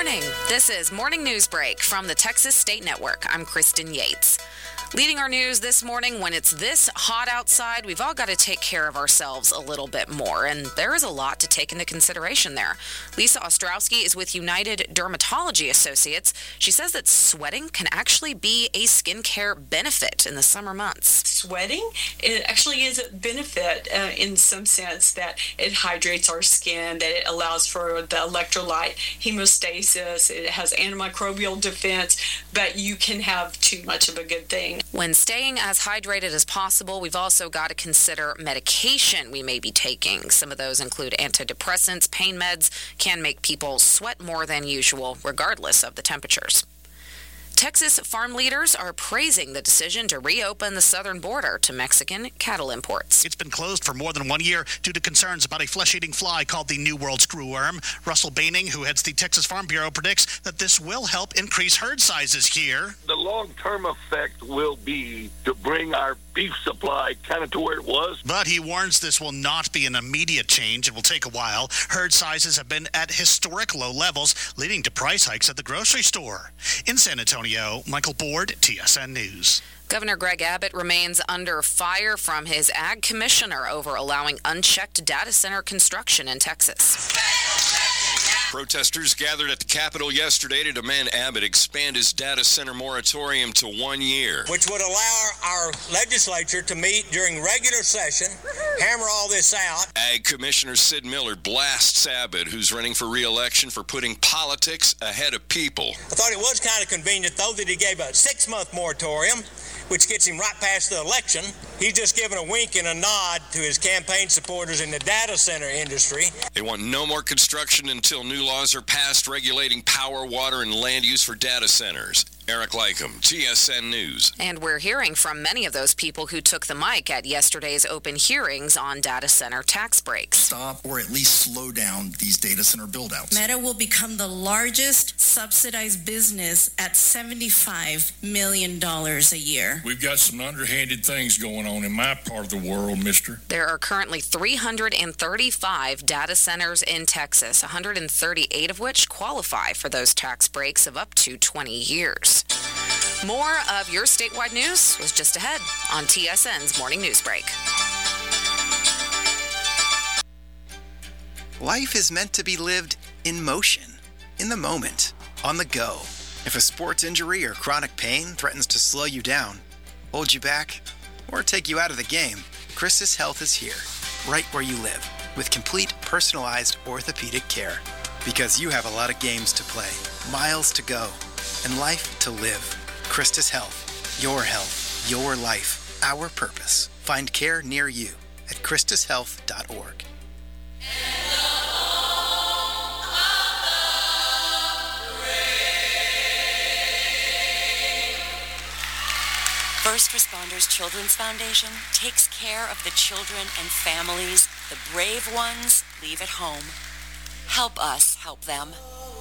morning. This is Morning News Break from the Texas State Network. I'm Kristen Yates. Leading our news this morning, when it's this hot outside, we've all got to take care of ourselves a little bit more, and there is a lot to take into consideration there. Lisa Ostrowski is with United Dermatology Associates. She says that sweating can actually be a skincare benefit in the summer months. Sweating, it actually is a benefit in some sense that it hydrates our skin, that it allows for the electrolyte hemostasis, it has antimicrobial defense, but you can have too much of a good thing. When staying as hydrated as possible, we've also got to consider medication we may be taking. Some of those include antidepressants. Pain meds can make people sweat more than usual, regardless of the temperatures. Texas farm leaders are praising the decision to reopen the southern border to Mexican cattle imports. It's been closed for more than 1 year due to concerns about a flesh-eating fly called the New World screwworm. Russell Baining, who heads the Texas Farm Bureau, predicts that this will help increase herd sizes here. The long-term effect will be to bring our beef supply kind of to where it was. But he warns this will not be an immediate change. It will take a while. Herd sizes have been at historic low levels, leading to price hikes at the grocery store. In San Antonio, Michael Board, TSN News. Governor Greg Abbott remains under fire from his ag commissioner over allowing unchecked data center construction in Texas. Protesters gathered at the Capitol yesterday to demand Abbott expand his data center moratorium to 1 year, which would allow our legislature to meet during regular session, hammer all this out. Ag Commissioner Sid Miller blasts Abbott, who's running for re-election, for putting politics ahead of people. I thought it was kind of convenient, though, that he gave a 6-month moratorium, which gets him right past the election. He's just giving a wink and a nod to his campaign supporters in the data center industry. They want no more construction until new laws are passed regulating power, water, and land use for data centers. Eric Lycum, TSN News. And we're hearing from many of those people who took the mic at yesterday's open hearings on data center tax breaks. Stop or at least slow down these data center build-outs. Meta will become the largest subsidized business at $75 million a year. We've got some underhanded things going on in my part of the world, mister. There are currently 335 data centers in Texas, 138 of which qualify for those tax breaks of up to 20 years. More of your statewide news was just ahead on TSN's Morning News Break. Life is meant to be lived in motion, in the moment, on the go. If a sports injury or chronic pain threatens to slow you down, hold you back, or take you out of the game, Christus Health is here, right where you live, with complete personalized orthopedic care. Because you have a lot of games to play, miles to go, and life to live. Christus Health, your life, our purpose. Find care near you at christushealth.org. First Responders Children's Foundation takes care of the children and families the brave ones leave at home. Help us help them.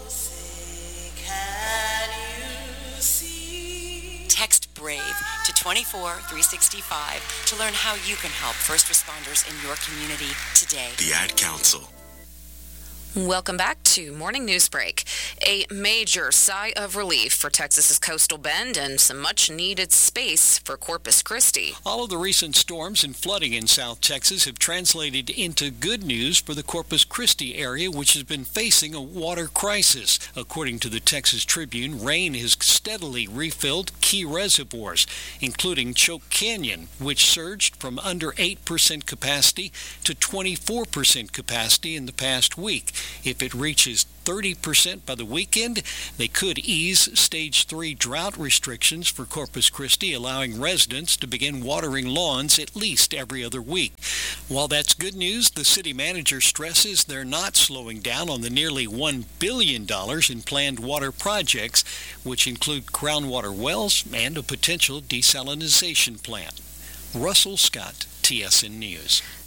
Text BRAVE to 24365 to learn how you can help first responders in your community today. The Ad Council. Welcome back to Morning News Break. A major sigh of relief for Texas's coastal bend and some much-needed space for Corpus Christi. All of the recent storms and flooding in South Texas have translated into good news for the Corpus Christi area, which has been facing a water crisis. According to the Texas Tribune, rain has steadily refilled key reservoirs, including Choke Canyon, which surged from under 8% capacity to 24% capacity in the past week. If it reaches 30% by the weekend, they could ease Stage 3 drought restrictions for Corpus Christi, allowing residents to begin watering lawns at least every other week. While that's good news, the city manager stresses they're not slowing down on the nearly $1 billion in planned water projects, which include groundwater wells and a potential desalinization plant. Russell Scott, TSN News.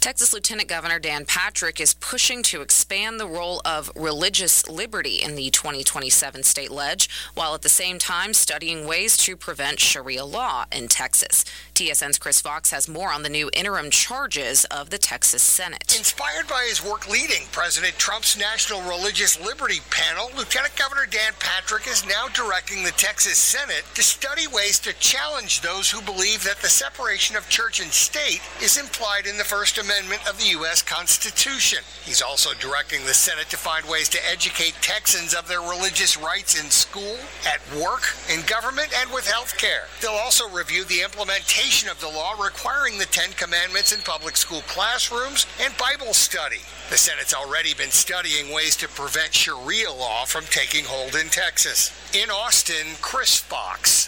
Texas Lieutenant Governor Dan Patrick is pushing to expand the role of religious liberty in the 2027 state ledge, while at the same time studying ways to prevent Sharia law in Texas. TSN's Chris Fox has more on the new interim charges of the Texas Senate. Inspired by his work leading President Trump's National Religious Liberty Panel, Lieutenant Governor Dan Patrick is now directing the Texas Senate to study ways to challenge those who believe that the separation of church and state is implied in the First Amendment of the U.S. Constitution. He's also directing the Senate to find ways to educate Texans of their religious rights in school, at work, in government, and with health care. They'll also review the implementation of the law requiring the Ten Commandments in public school classrooms and Bible study. The Senate's already been studying ways to prevent Sharia law from taking hold in Texas. In Austin, Chris Fox,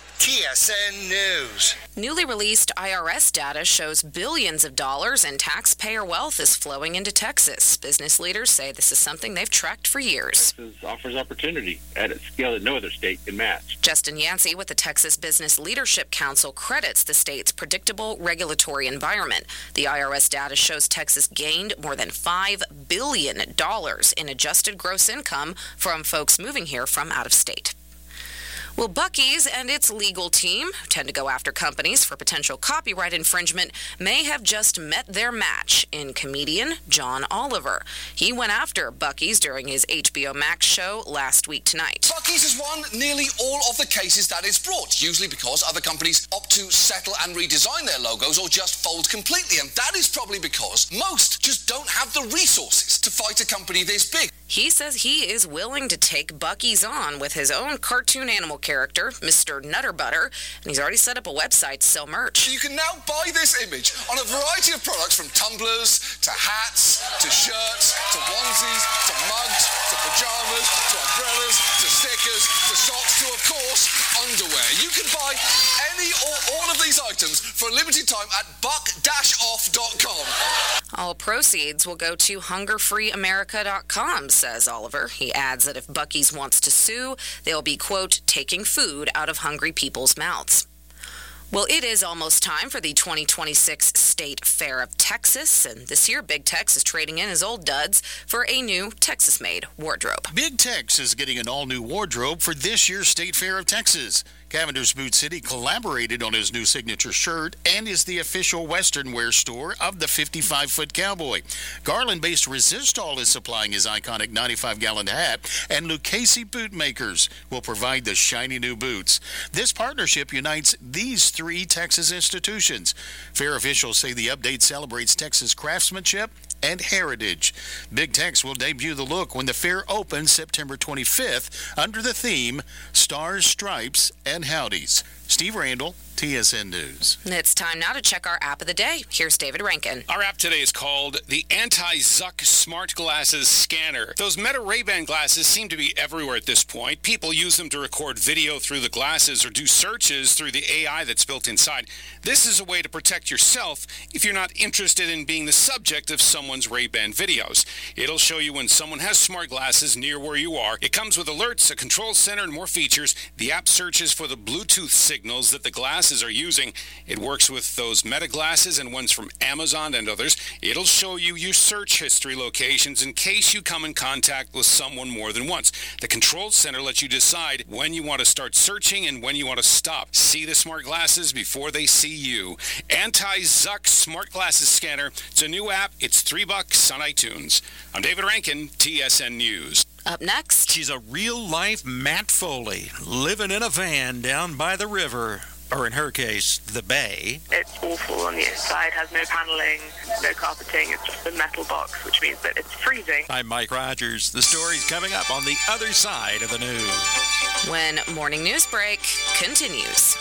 TSN News. Newly released IRS data shows billions of dollars in taxpayer wealth is flowing into Texas. Business leaders say this is something they've tracked for years. Texas offers opportunity at a scale that no other state can match. Justin Yancey with the Texas Business Leadership Council credits the state's predictable regulatory environment. The IRS data shows Texas gained more than $5 billion in adjusted gross income from folks moving here from out of state. Well, Buc-ee's and its legal team, who tend to go after companies for potential copyright infringement, may have just met their match in comedian John Oliver. He went after Buc-ee's during his HBO Max show last week tonight. Buc-ee's has won nearly all of the cases that it's brought, usually because other companies opt to settle and redesign their logos or just fold completely, and that is probably because most just don't have the resources to fight a company this big. He says he is willing to take Buc-ee's on with his own cartoon animal character, Mr. Nutterbutter, and he's already set up a website to sell merch. You can now buy this image on a variety of products, from tumblers to hats to shirts to onesies to mugs to pajamas to umbrellas to stickers to socks to, of course, underwear. You can buy any or all of these items for a limited time at buck-off.com. All proceeds will go to hungerfreeamerica.com, says Oliver. He adds that if Buc-ee's wants to sue, they'll be, quote, taking food out of hungry people's mouths. Well, it is almost time for the 2026 State Fair of Texas, and this year Big Tex is trading in his old duds for a new Texas-made wardrobe. Big Tex is getting an all-new wardrobe for this year's State Fair of Texas. Cavender's Boot City collaborated on his new signature shirt and is the official Western wear store of the 55-foot cowboy. Garland-based Resistol is supplying his iconic 95-gallon hat, and Lucchese Bootmakers will provide the shiny new boots. This partnership unites these three Texas institutions. Fair officials say the update celebrates Texas craftsmanship and heritage. Big Tex will debut the look when the fair opens September 25th under the theme Stars, Stripes, and Howdies. Steve Randall, TSN News. It's time now to check our app of the day. Here's David Rankin. Our app today is called the Anti-Zuck Smart Glasses Scanner. Those Meta Ray-Ban glasses seem to be everywhere at this point. People use them to record video through the glasses or do searches through the AI that's built inside. This is a way to protect yourself if you're not interested in being the subject of someone's Ray-Ban videos. It'll show you when someone has smart glasses near where you are. It comes with alerts, a control center, and more features. The app searches for the Bluetooth signals that the glasses are using. It works with those Meta glasses and ones from Amazon and others. It'll show you your search history locations in case you come in contact with someone more than once. The control center lets you decide when you want to start searching and when you want to stop. See the smart glasses before they see you. Anti-Zuck Smart Glasses Scanner. It's a new app. It's $3 on iTunes. I'm David Rankin, TSN News. Up next, she's a real-life Matt Foley, living in a van down by the river, or in her case, the bay. It's awful on the inside, has no paneling, no carpeting, it's just a metal box, which means that it's freezing. I'm Mike Rogers. The story's coming up on the other side of the news. When Morning News Break continues.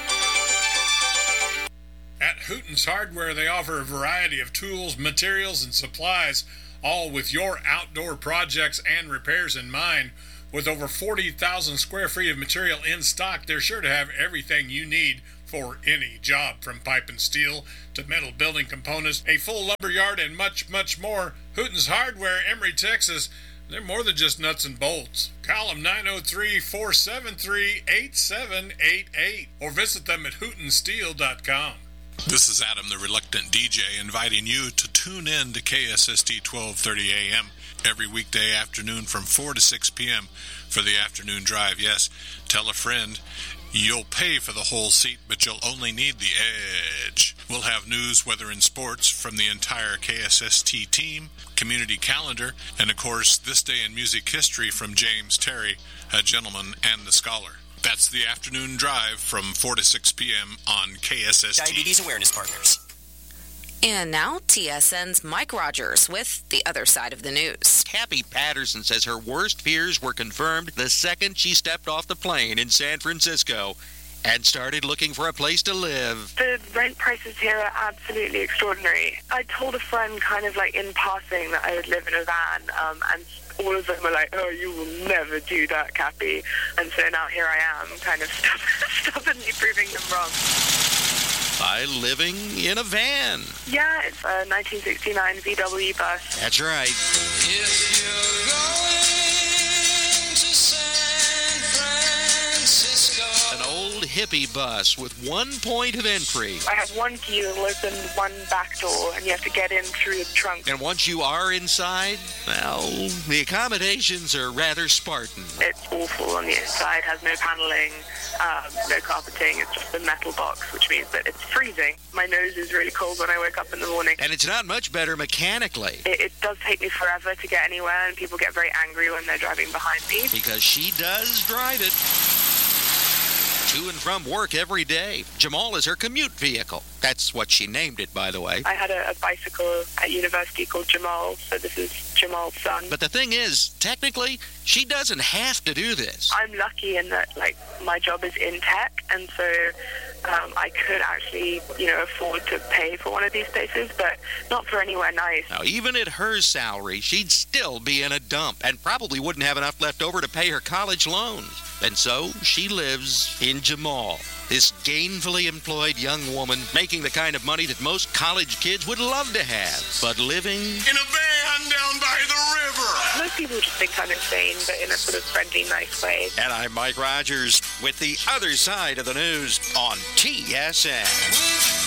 At Hooten's Hardware, they offer a variety of tools, materials, and supplies, all with your outdoor projects and repairs in mind. With over 40,000 square feet of material in stock, they're sure to have everything you need for any job, from pipe and steel to metal building components, a full lumber yard, and much, much more. Hooten's Hardware, Emory, Texas. They're more than just nuts and bolts. Call them 903-473-8788 or visit them at hootensteel.com. This is Adam, the Reluctant DJ, inviting you to tune in to KSST 1230 AM every weekday afternoon from 4 to 6 p.m. for the afternoon drive. Yes, tell a friend. You'll pay for the whole seat, but you'll only need the edge. We'll have news, weather, and sports from the entire KSST team, community calendar, and of course, This Day in Music History from James Terry, a gentleman and a scholar. That's the afternoon drive from 4 to 6 p.m. on KSST. Diabetes Awareness Partners. And now, TSN's Mike Rogers with the other side of the news. Cappy Patterson says her worst fears were confirmed the second she stepped off the plane in San Francisco and started looking for a place to live. The rent prices here are absolutely extraordinary. I told a friend kind of like in passing that I would live in a van, and all of them were like, oh, you will never do that, Cappy. And so now here I am, kind of stubbornly proving them wrong. By living in a van. Yeah, it's a 1969 VW bus. That's right. If you're going to San Francisco. An old hippie bus with one point of entry. I have one key that will open one back door, and you have to get in through the trunk. And once you are inside, well, the accommodations are rather Spartan. It's awful on the inside, has no paneling, no carpeting. It's just a metal box, which means that it's freezing. My nose is really cold when I wake up in the morning. And it's not much better mechanically. It does take me forever to get anywhere, and people get very angry when they're driving behind me. Because she does drive it. To and from work every day. Jamal is her commute vehicle. That's what she named it, by the way. I had a bicycle at university called Jamal, so this is Jamal's son. But the thing is, technically, she doesn't have to do this. I'm lucky in that, like, my job is in tech, and so I could actually, afford to pay for one of these places, but not for anywhere nice. Now, even at her salary, she'd still be in a dump and probably wouldn't have enough left over to pay her college loans. And so she lives in Jamal, this gainfully employed young woman making the kind of money that most college kids would love to have, but living in a van down by the river. Most people just think I'm insane, but in a sort of friendly, nice way. And I'm Mike Rogers with the other side of the news on TSN.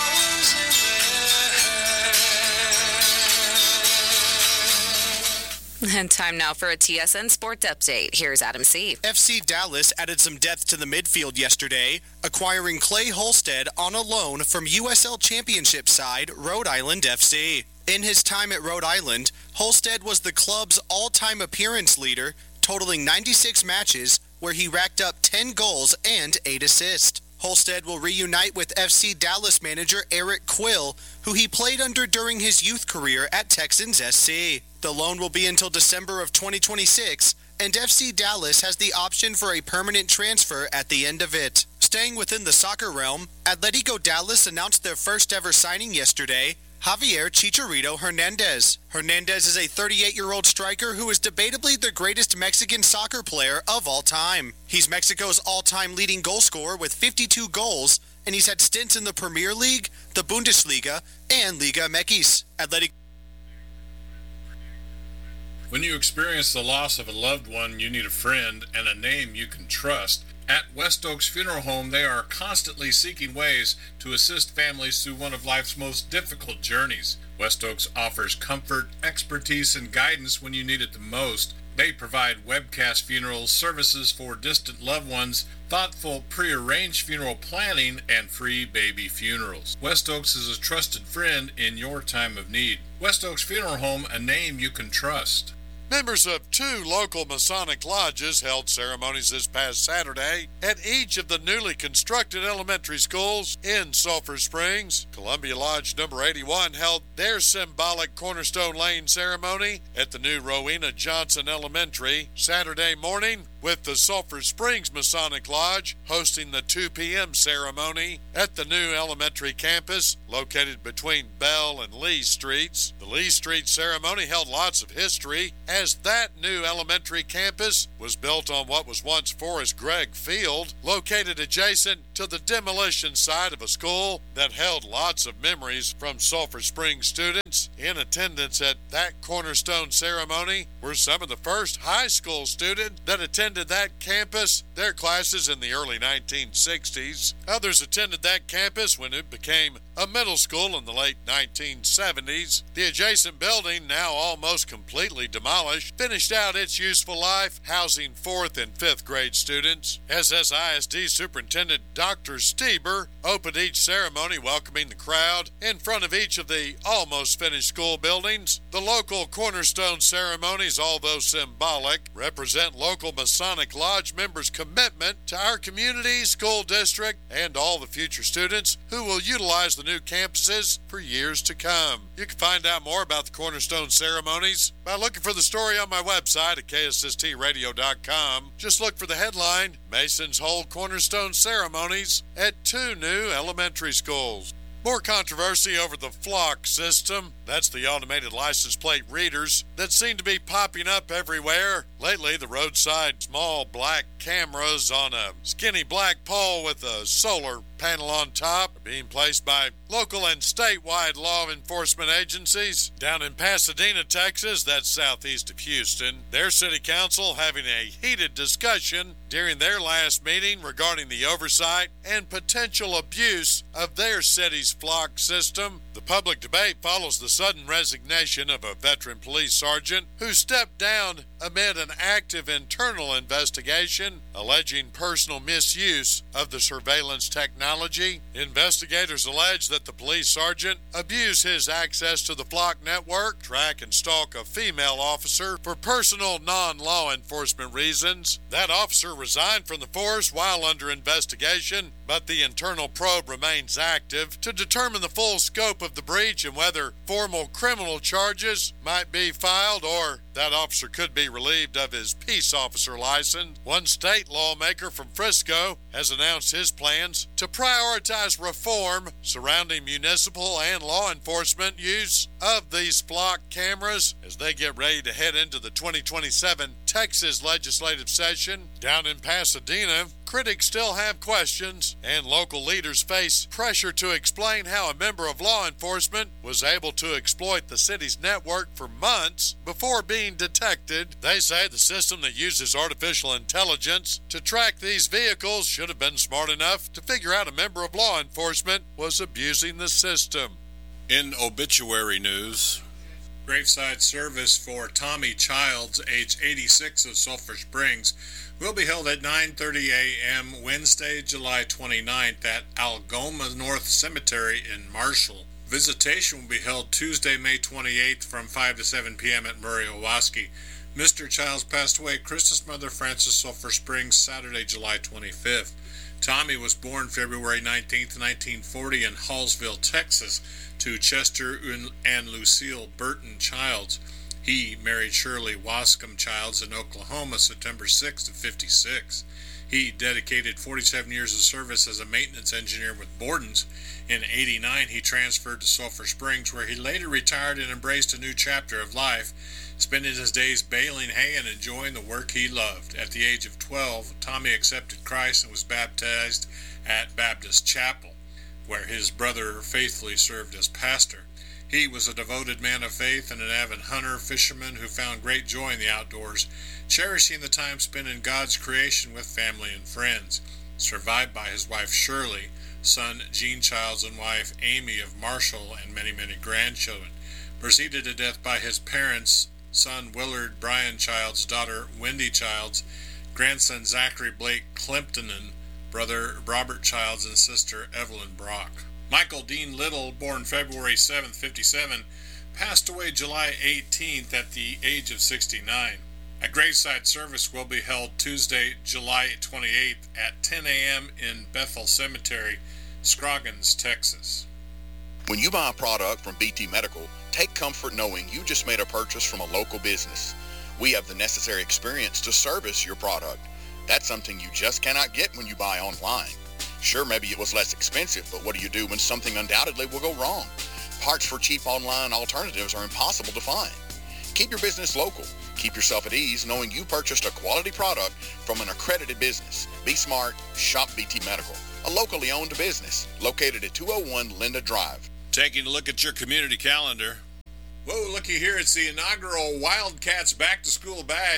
And time now for a TSN Sports Update. Here's Adam Sieve. FC Dallas added some depth to the midfield yesterday, acquiring Clay Holstead on a loan from USL Championship side Rhode Island FC. In his time at Rhode Island, Holstead was the club's all-time appearance leader, totaling 96 matches, where he racked up 10 goals and 8 assists. Holstead will reunite with FC Dallas manager Eric Quill, who he played under during his youth career at Texans SC. The loan will be until December of 2026, and FC Dallas has the option for a permanent transfer at the end of it. Staying within the soccer realm, Atletico Dallas announced their first ever signing yesterday, Javier Chicharito Hernandez. Hernandez is a 38-year-old striker who is debatably the greatest Mexican soccer player of all time. He's Mexico's all-time leading goal scorer with 52 goals, and he's had stints in the Premier League, the Bundesliga, and Liga MX. When you experience the loss of a loved one, you need a friend and a name you can trust. At West Oaks Funeral Home, they are constantly seeking ways to assist families through one of life's most difficult journeys. West Oaks offers comfort, expertise, and guidance when you need it the most. They provide webcast funerals, services for distant loved ones, thoughtful pre-arranged funeral planning, and free baby funerals. West Oaks is a trusted friend in your time of need. West Oaks Funeral Home, a name you can trust. Members of 2 local Masonic lodges held ceremonies this past Saturday at each of the newly constructed elementary schools in Sulphur Springs. Columbia Lodge number 81 held their symbolic Cornerstone Lane ceremony at the new Rowena Johnson Elementary Saturday morning, with the Sulphur Springs Masonic Lodge hosting the 2 p.m. ceremony at the new elementary campus located between Bell and Lee Streets. The Lee Street ceremony held lots of history, as that new elementary campus was built on what was once Forrest Gregg Field, located adjacent to the demolition site of a school that held lots of memories from Sulphur Springs students. In attendance at that cornerstone ceremony were some of the first high school students that attended attended that campus their classes in the early 1960s. Others attended that campus when it became a middle school in the late 1970s. The adjacent building, now almost completely demolished, finished out its useful life, housing 4th and 5th grade students. SSISD Superintendent Dr. Stieber opened each ceremony welcoming the crowd in front of each of the almost finished school buildings. The local cornerstone ceremonies, although symbolic, represent local Masonic Lodge members' commitment to our community, school district, and all the future students who will utilize the new campuses for years to come. You can find out more about the cornerstone ceremonies by looking for the story on my website at ksstradio.com. Just look for the headline, Masons hold cornerstone ceremonies at 2 new elementary schools. More controversy over the Flock system. That's the automated license plate readers that seem to be popping up everywhere. Lately, the roadside small black cameras on a skinny black pole with a solar panel on top are being placed by local and statewide law enforcement agencies. Down in Pasadena, Texas, that's southeast of Houston, their city council having a heated discussion during their last meeting regarding the oversight and potential abuse of their city's Flock system. The public debate follows the sudden resignation of a veteran police sergeant who stepped down amid an active internal investigation alleging personal misuse of the surveillance technology. Investigators allege that the police sergeant abused his access to the Flock network, track and stalk a female officer for personal non-law enforcement reasons. That officer resigned from the force while under investigation, but the internal probe remains active to determine the full scope of the breach and whether formal criminal charges might be filed or that officer could be relieved of his peace officer license. One state lawmaker from Frisco has announced his plans to prioritize reform surrounding municipal and law enforcement use of these Flock cameras as they get ready to head into the 2027 Texas legislative session. Down in Pasadena, critics still have questions, and local leaders face pressure to explain how a member of law enforcement was able to exploit the city's network for months before being detected. They say the system that uses artificial intelligence to track these vehicles should have been smart enough to figure out a member of law enforcement was abusing the system. In obituary news, graveside service for Tommy Childs, age 86 of Sulphur Springs, will be held at 9:30 a.m. Wednesday, July 29th at Algoma North Cemetery in Marshall. Visitation will be held Tuesday, May 28th from 5 to 7 p.m. at Murray Owaski. Mr. Childs passed away Christmas Mother Francis, Sulphur Springs, Saturday, July 25th. Tommy was born February 19, 1940 in Hallsville, Texas, to Chester and Lucille Burton Childs. He married Shirley Wascom Childs in Oklahoma September 6 of 56. He dedicated 47 years of service as a maintenance engineer with Borden's. In 89, he transferred to Sulphur Springs, where he later retired and embraced a new chapter of life, spending his days baling hay and enjoying the work he loved. At the age of 12, Tommy accepted Christ and was baptized at Baptist Chapel, where his brother faithfully served as pastor. He was a devoted man of faith and an avid hunter, fisherman who found great joy in the outdoors, cherishing the time spent in God's creation with family and friends. Survived by his wife Shirley, son Gene Childs, and wife Amy of Marshall, and many, many grandchildren. Preceded to death by his parents, son Willard Brian Childs, daughter Wendy Childs, grandson Zachary Blake Climptonen, brother Robert Childs, and sister Evelyn Brock. Michael Dean Little, born February 7, 57, passed away July 18th at the age of 69. A graveside service will be held Tuesday, July 28th at 10 a.m. in Bethel Cemetery, Scroggins, Texas. When you buy a product from BT Medical, take comfort knowing you just made a purchase from a local business. We have the necessary experience to service your product. That's something you just cannot get when you buy online. Sure, maybe it was less expensive, but what do you do when something undoubtedly will go wrong? Parts for cheap online alternatives are impossible to find. Keep your business local. Keep yourself at ease knowing you purchased a quality product from an accredited business. Be smart. Shop BT Medical, a locally owned business located at 201 Linda Drive. Taking a look at your community calendar. Whoa, looky here. It's the inaugural Wildcats Back to School Bash.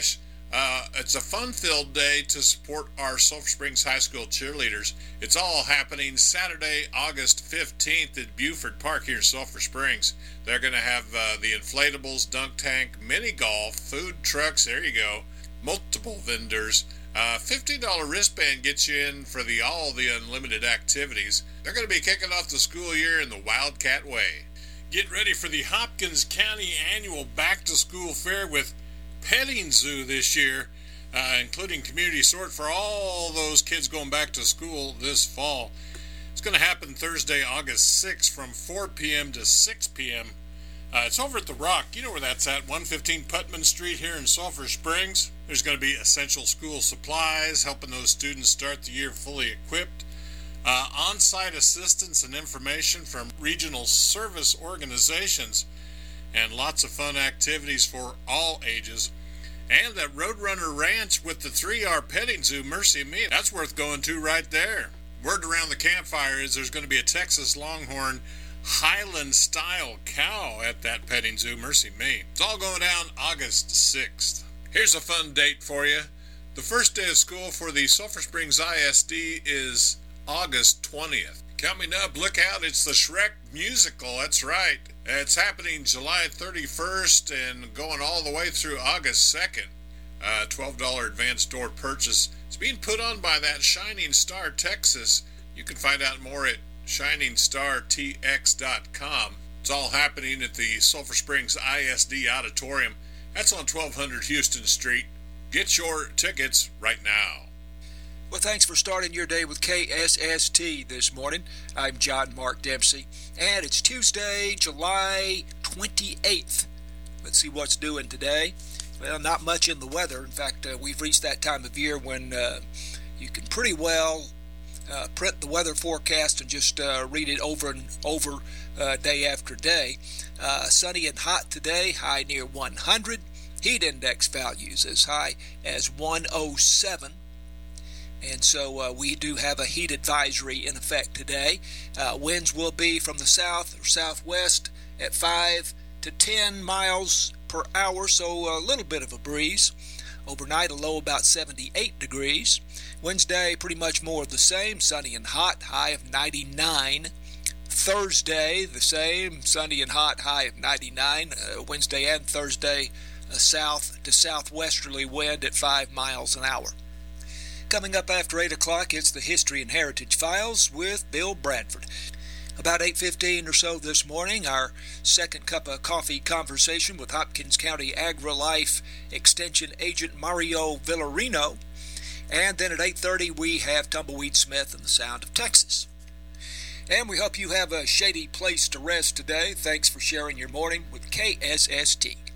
It's a fun-filled day to support our Sulphur Springs High School cheerleaders. It's all happening Saturday, August 15th at Buford Park here in Sulphur Springs. They're going to have the inflatables, dunk tank, mini golf, food trucks, there you go, multiple vendors. $50 wristband gets you in for all the unlimited activities. They're going to be kicking off the school year in the Wildcat way. Get ready for the Hopkins County annual back-to-school fair with petting zoo this year, including community sort for all those kids going back to school this fall. It's going to happen Thursday, August 6th from 4 p.m. to 6 p.m. It's over at The Rock. You know where that's at, 115 Putman Street here in Sulphur Springs. There's going to be essential school supplies, helping those students start the year fully equipped. On-site assistance and information from regional service organizations, and lots of fun activities for all ages. And that Roadrunner Ranch with the 3R petting zoo, Mercy Me, that's worth going to right there. Word around the campfire is there's going to be a Texas Longhorn Highland-style cow at that petting zoo, Mercy Me. It's all going down August 6th. Here's a fun date for you. The first day of school for the Sulphur Springs ISD is August 20th. Coming up, look out, it's the Shrek musical, that's right. It's happening July 31st and going all the way through August 2nd. $12 advance door purchase. It's being put on by that Shining Star Texas. You can find out more at ShiningstarTX.com. It's all happening at the Sulphur Springs ISD Auditorium. That's on 1200 Houston Street. Get your tickets right now. Well, thanks for starting your day with KSST this morning. I'm John Mark Dempsey, and it's Tuesday, July 28th. Let's see what's doing today. Well, not much in the weather. In fact, we've reached that time of year when you can pretty well print the weather forecast and just read it over and over day after day. Sunny and hot today, high near 100. Heat index values as high as 107. And so we do have a heat advisory in effect today. Winds will be from the south or southwest at 5 to 10 miles per hour, so a little bit of a breeze. Overnight, a low about 78 degrees. Wednesday, pretty much more of the same, sunny and hot, high of 99. Thursday, the same, sunny and hot, high of 99. Wednesday and Thursday, a south to southwesterly wind at 5 miles an hour. Coming up after 8 o'clock, it's the History and Heritage Files with Bill Bradford. About 8:15 or so this morning, our second cup of coffee conversation with Hopkins County AgriLife Extension Agent Mario Villarino. And then at 8:30, we have Tumbleweed Smith and the Sound of Texas. And we hope you have a shady place to rest today. Thanks for sharing your morning with KSST.